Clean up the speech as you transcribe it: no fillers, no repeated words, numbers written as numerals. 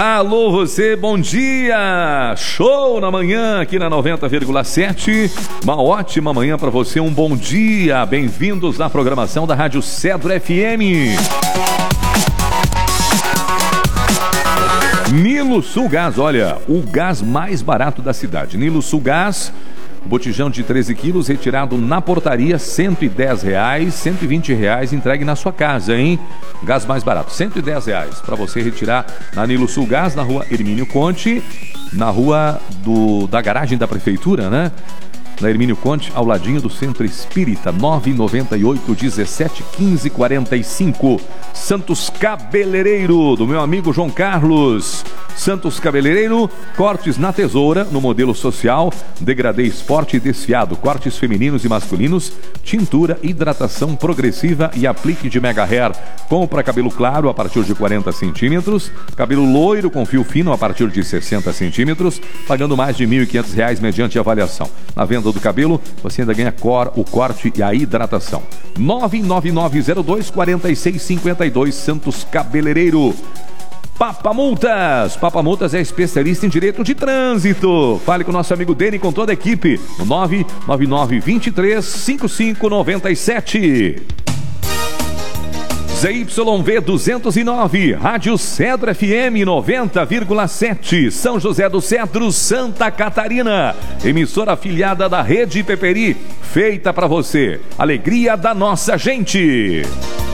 Alô, você, bom dia! Show na manhã aqui na 90,7. Uma ótima manhã para você, um bom dia. Bem-vindos na programação da Rádio Cedro FM. Nilo Sul Gás, olha, o gás mais barato da cidade. Nilo Sul Gás, botijão de 13 quilos, retirado na portaria, R$110, R$120, entregue na sua casa, hein? Gás mais barato, R$110 para você retirar na Nilo Sul Gás, na rua Hermínio Conte, na rua da garagem da prefeitura, né? Na Hermínio Conte, ao ladinho do Centro Espírita, 998-17-15-45. Santos Cabeleireiro, do meu amigo João Carlos. Santos Cabeleireiro, cortes na tesoura, no modelo social, degradê esporte e desfiado, cortes femininos e masculinos, tintura, hidratação progressiva e aplique de mega hair. Compra cabelo claro a partir de 40 centímetros, cabelo loiro com fio fino a partir de 60 centímetros, pagando mais de R$1.500 mediante avaliação. Na venda do cabelo, você ainda ganha o corte e a hidratação. 99902-4652, Santos Cabeleireiro. Papa Multas. Papa Multas é especialista em direito de trânsito. Fale com o nosso amigo Deni, com toda a equipe, no 999-23-5597. ZYV 209, Rádio Cedro FM 90,7, São José do Cedro, Santa Catarina. Emissora afiliada da Rede Peperi, feita para você. Alegria da nossa gente.